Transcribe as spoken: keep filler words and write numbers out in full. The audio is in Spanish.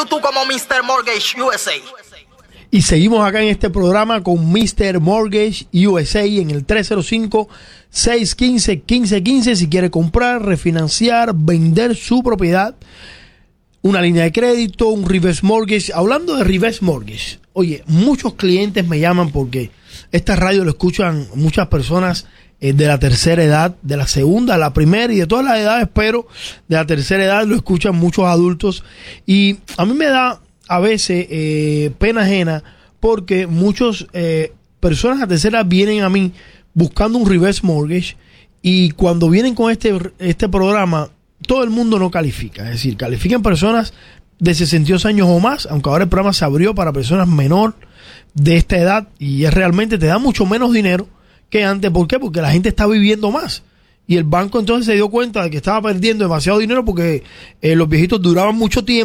YouTube como mister Mortgage U S A. Y seguimos acá en este programa con mister Mortgage U S A en el tres cero cinco, seis uno cinco, uno cinco uno cinco si quiere comprar, refinanciar, vender su propiedad, una línea de crédito, un reverse mortgage. Hablando de reverse mortgage, oye, muchos clientes me llaman porque esta radio lo escuchan muchas personas eh, de la tercera edad, de la segunda, la primera y de todas las edades, pero de la tercera edad lo escuchan muchos adultos. Y a mí me da a veces eh, pena ajena porque muchas eh, personas de tercera edad vienen a mí buscando un reverse mortgage y cuando vienen con este, este programa todo el mundo no califica, es decir, califican personas de sesenta y dos años o más, aunque ahora el programa se abrió para personas menor de esta edad y es realmente te da mucho menos dinero que antes. ¿Por qué? Porque la gente está viviendo más y el banco entonces se dio cuenta de que estaba perdiendo demasiado dinero porque eh, los viejitos duraban mucho tiempo